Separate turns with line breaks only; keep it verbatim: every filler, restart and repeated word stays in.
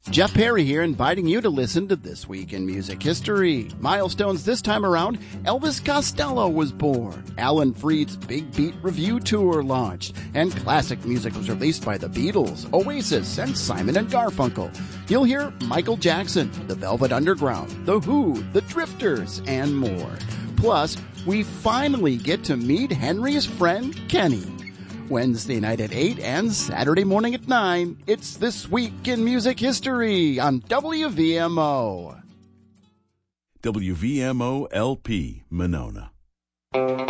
Jeff Perry here, inviting you to listen to This Week in Music History. Milestones this time around, Elvis Costello was born, Alan Freed's Big Beat Review Tour launched, and classic music was released by the Beatles, Oasis, and Simon and Garfunkel. You'll hear Michael Jackson, The Velvet Underground, The Who, The Drifters, and more. Plus, we finally get to meet Henry's friend, Kenny. Wednesday night at eight and Saturday morning at nine. It's This Week in Music History on W V M O.
W V M O L P, Monona.